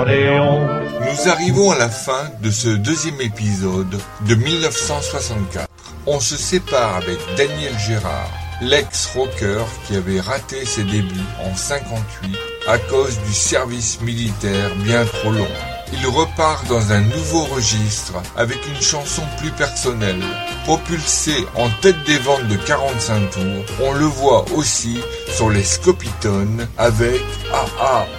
l'accordéon. Nous arrivons à la fin de ce deuxième épisode de 1964. On se sépare avec Daniel Gérard, l'ex-rocker qui avait raté ses débuts en 58 à cause du service militaire bien trop long. Il repart dans un nouveau registre avec une chanson plus personnelle. Propulsé en tête des ventes de 45 tours, on le voit aussi sur les Scopitones avec Ah Ah.